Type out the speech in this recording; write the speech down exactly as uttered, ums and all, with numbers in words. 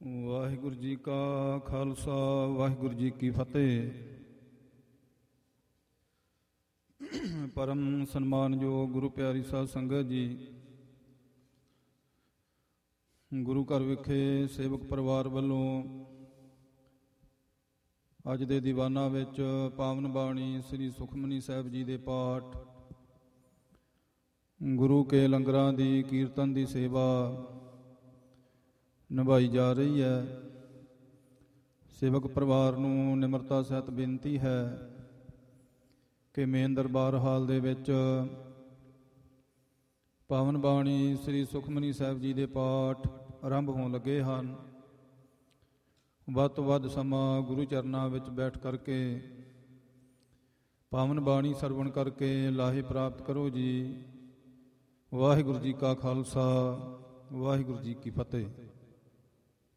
ਵਾਹਿਗੁਰੂ ਜੀ ਕਾ ਖਾਲਸਾ ਵਾਹਿਗੁਰੂ ਜੀ ਕੀ ਫਤਿਹ। ਪਰਮ ਸਨਮਾਨਯੋਗ ਗੁਰੂ ਪਿਆਰੀ ਸਾਧ ਸੰਗਤ ਜੀ, ਗੁਰੂ ਘਰ ਵਿਖੇ ਸੇਵਕ ਪਰਿਵਾਰ ਵੱਲੋਂ ਅੱਜ ਦੇ ਦੀਵਾਨਾਂ ਵਿੱਚ ਪਾਵਨ ਬਾਣੀ ਸ੍ਰੀ ਸੁਖਮਨੀ ਸਾਹਿਬ ਜੀ ਦੇ ਪਾਠ, ਗੁਰੂ ਕੇ ਲੰਗਰਾਂ ਦੀ ਕੀਰਤਨ ਦੀ ਸੇਵਾ ਨਿਭਾਈ ਜਾ ਰਹੀ ਹੈ। ਸੇਵਕ ਪਰਿਵਾਰ ਨੂੰ ਨਿਮਰਤਾ ਸਹਿਤ ਬੇਨਤੀ ਹੈ ਕਿ ਮੇਨ ਦਰਬਾਰ ਹਾਲ ਦੇ ਵਿੱਚ ਪਾਵਨ ਬਾਣੀ ਸ੍ਰੀ ਸੁਖਮਨੀ ਸਾਹਿਬ ਜੀ ਦੇ ਪਾਠ ਆਰੰਭ ਹੋਣ ਲੱਗੇ ਹਨ। ਵੱਧ ਤੋਂ ਵੱਧ ਸਮਾਂ ਗੁਰੂ ਚਰਨਾਂ ਵਿੱਚ ਬੈਠ ਕਰਕੇ ਪਾਵਨ ਬਾਣੀ ਸਰਵਣ ਕਰਕੇ ਲਾਹੇ ਪ੍ਰਾਪਤ ਕਰੋ ਜੀ। ਵਾਹਿਗੁਰੂ ਜੀ ਕਾ ਖਾਲਸਾ ਵਾਹਿਗੁਰੂ ਜੀ ਕੀ ਫਤਿਹ।